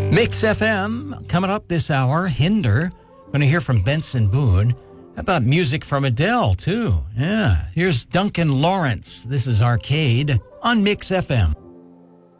Mix FM coming up this hour. Hinder. Going to hear from Benson Boone. How about music from Adele, too? Yeah. Here's Duncan Lawrence. This is Arcade on Mix FM.